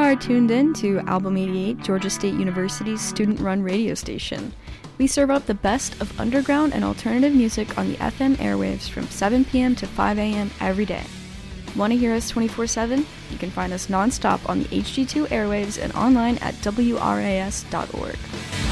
are tuned in to Album 88, Georgia State University's student-run radio station. We serve up the best of underground and alternative music on the FM airwaves from 7 p.m. to 5 a.m. every day. Want to hear us 24/7? You can find us non-stop on the HG2 airwaves and online at wras.org.